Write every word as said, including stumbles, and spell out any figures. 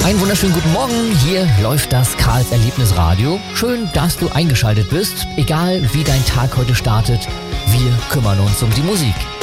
Einen wunderschönen guten Morgen, hier läuft das Karls Erlebnisradio. Schön, dass du eingeschaltet bist. Egal wie dein Tag heute startet, wir kümmern uns um die Musik.